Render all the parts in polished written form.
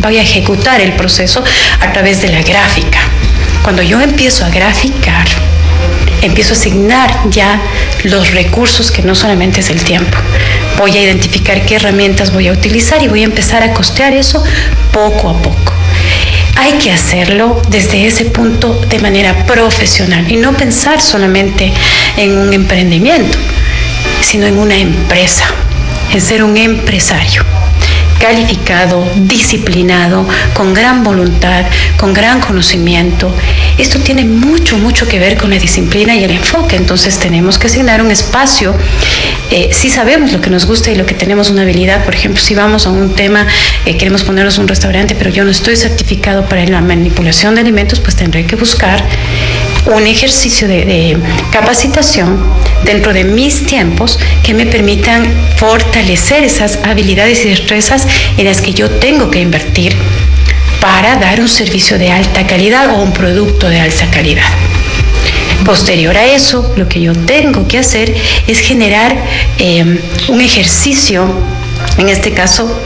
voy a ejecutar el proceso a través de la gráfica. Cuando yo empiezo a graficar, empiezo a asignar ya los recursos, que no solamente es el tiempo. Voy a identificar qué herramientas voy a utilizar y voy a empezar a costear eso poco a poco. Hay que hacerlo desde ese punto de manera profesional y no pensar solamente en un emprendimiento, sino en una empresa, en ser un empresario calificado, disciplinado, con gran voluntad, con gran conocimiento. Esto tiene mucho que ver con la disciplina y el enfoque. Entonces tenemos que asignar un espacio. Si sabemos lo que nos gusta y lo que tenemos una habilidad, por ejemplo, si vamos a un tema, queremos ponernos un restaurante, pero yo no estoy certificado para la manipulación de alimentos, pues tendré que buscar un ejercicio de capacitación dentro de mis tiempos que me permitan fortalecer esas habilidades y destrezas en las que yo tengo que invertir para dar un servicio de alta calidad o un producto de alta calidad. Posterior a eso, lo que yo tengo que hacer es generar un ejercicio. En este caso,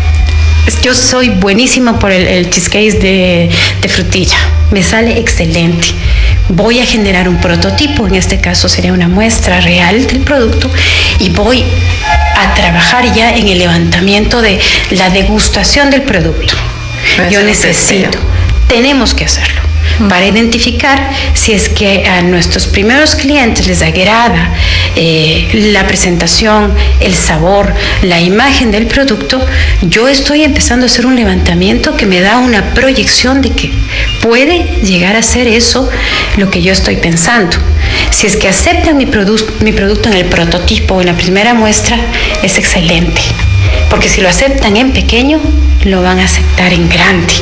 yo soy buenísima por el cheesecake de frutilla, me sale excelente. Voy a generar un prototipo, en este caso sería una muestra real del producto, y voy a trabajar ya en el levantamiento de la degustación del producto. Yo necesito, tenemos que hacerlo para identificar si es que a nuestros primeros clientes les agrada la presentación, el sabor, la imagen del producto. Yo estoy empezando a hacer un levantamiento que me da una proyección de que puede llegar a ser eso lo que yo estoy pensando. Si es que aceptan mi producto en el prototipo o en la primera muestra, es excelente, porque si lo aceptan en pequeño, lo van a aceptar en grande.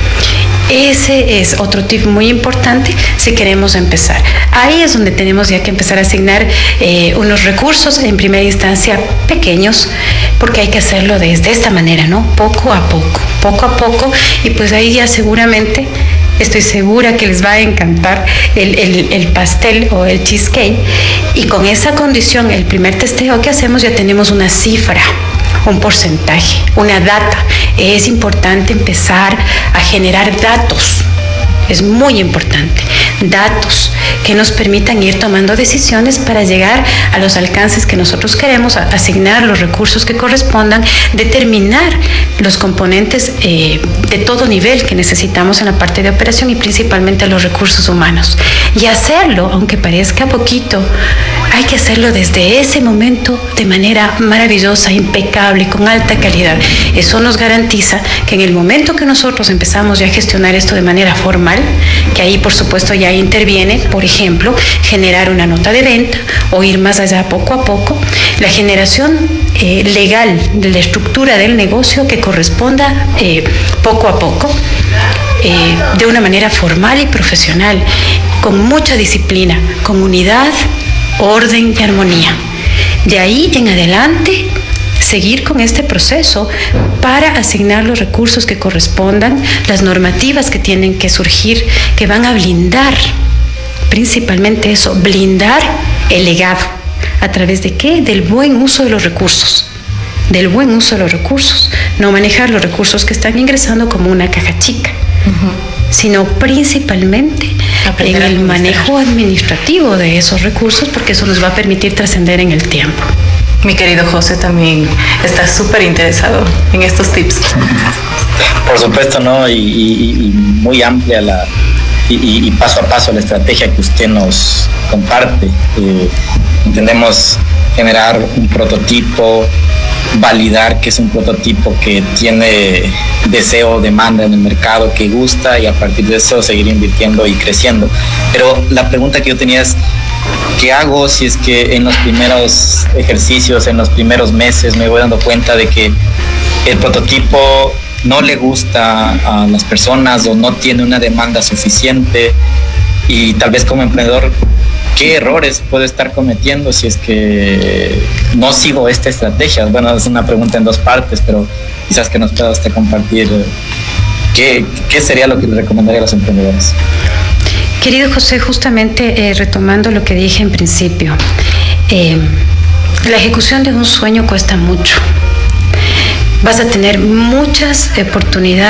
Ese es otro tip muy importante si queremos empezar. Ahí es donde tenemos ya que empezar a asignar unos recursos en primera instancia pequeños, porque hay que hacerlo de esta manera, ¿no? Poco a poco, y pues ahí ya seguramente, estoy segura que les va a encantar el pastel o el cheesecake, y con esa condición, el primer testeo que hacemos, ya tenemos una cifra, un porcentaje, una data. Es importante empezar a generar datos. Es muy importante. Datos que nos permitan ir tomando decisiones para llegar a los alcances que nosotros queremos, asignar los recursos que correspondan, determinar los componentes de todo nivel que necesitamos en la parte de operación y principalmente los recursos humanos. Y hacerlo, aunque parezca poquito, hay que hacerlo desde ese momento de manera maravillosa, impecable, con alta calidad. Eso nos garantiza que en el momento que nosotros empezamos ya a gestionar esto de manera formal, que ahí por supuesto ya interviene, por ejemplo, generar una nota de venta o ir más allá poco a poco, la generación legal de la estructura del negocio que corresponda poco a poco, de una manera formal y profesional, con mucha disciplina, con unidad, orden y armonía. De ahí en adelante, seguir con este proceso para asignar los recursos que correspondan, las normativas que tienen que surgir, que van a blindar, principalmente eso, blindar el legado. ¿A través de qué? Del buen uso de los recursos. Del buen uso de los recursos. No manejar los recursos que están ingresando como una caja chica, sino principalmente en el manejo administrativo de esos recursos, porque eso nos va a permitir trascender en el tiempo. Mi querido José también está súper interesado en estos tips. Por supuesto, ¿no? Y muy amplia y paso a paso la estrategia que usted nos comparte. Entendemos generar un prototipo, validar que es un prototipo que tiene deseo, demanda en el mercado, que gusta, y a partir de eso seguir invirtiendo y creciendo. Pero la pregunta que yo tenía es, ¿qué hago si es que en los primeros ejercicios, en los primeros meses, me voy dando cuenta de que el prototipo no le gusta a las personas o no tiene una demanda suficiente? Y tal vez como emprendedor, ¿qué errores puedo estar cometiendo si es que no sigo esta estrategia? Bueno, es una pregunta en dos partes, pero quizás que nos pueda usted compartir qué sería lo que le recomendaría a los emprendedores. Querido José, justamente retomando lo que dije en principio, la ejecución de un sueño cuesta mucho. Vas a tener muchas oportunidades